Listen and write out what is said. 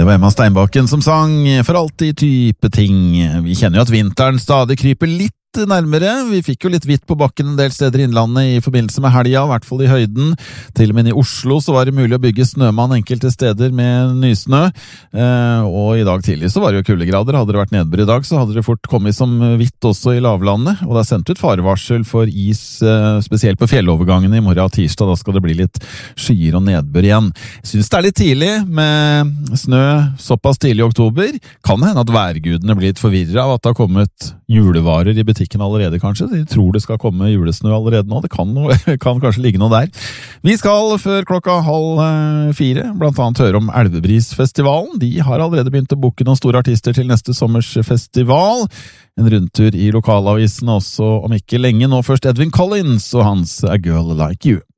Det var Emma Steinbakken som sang For alltid type ting. Vi kjenner jo at vinteren stadig kryper litt nærmere. Vi fikk jo litt hvitt på bakken en del steder i innlandet i forbindelse med helga, i hvert fall i høyden. Til og med i Oslo så var det mulig å bygge snømann enkelte steder med nysnø. Og i dag tidlig så var det jo kuldegrader. Hadde det vært nedbør i dag, så hadde det fort kommet som hvitt også i lavlandet. Og det er sendt ut farevarsel for is, spesielt på fjellovergangene i morgen og tirsdag. Da skal det bli litt skyer og nedbør igjen. Jeg synes det er litt tidlig med snø såpass tidlig i oktober. Kan det hende at værgudene blir litt forvirret av at det har kommet julevarer i butikken allerede, kanskje. De tror det skal komme julesnø allerede nå. Det kan kanskje ligge noe der. Vi skal før 3:30 blant annet høre om Elvebrisfestivalen. De har allerede begynt å booke noen store artister til neste sommers festival. En rundtur i lokalavisen også om ikke lenge. Nå først Edwin Collins og hans A Girl Like You.